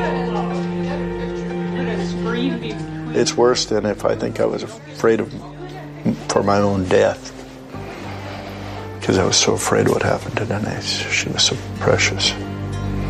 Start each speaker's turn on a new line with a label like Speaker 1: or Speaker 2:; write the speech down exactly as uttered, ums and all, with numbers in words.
Speaker 1: It's worse than if I think I was afraid of for my own death, because I was so afraid of what happened to Denise. She was so precious.